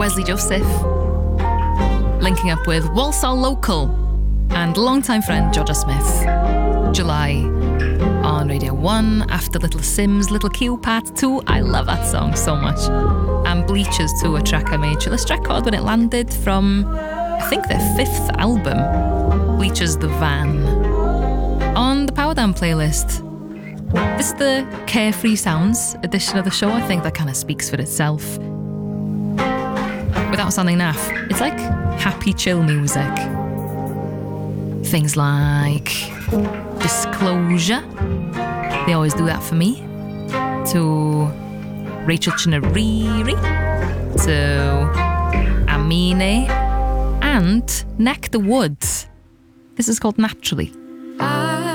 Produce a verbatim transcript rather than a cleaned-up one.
Wesley Joseph, linking up with Walsall Local and longtime friend Georgia Smith. July on Radio one, after Little Sims, Little Q Part two. I love that song so much. And Bleachers too, a track I made to this record when it landed from, I think, their fifth album, Bleachers the Van, on the Power Down playlist. This is the Carefree Sounds edition of the show. I think that kind of speaks for itself. Without sounding naff, it's like happy, chill music. Things like Disclosure, they always do that for me. To Rachel Chinariri, to Amine, and Neck the Woods. This is called Naturally.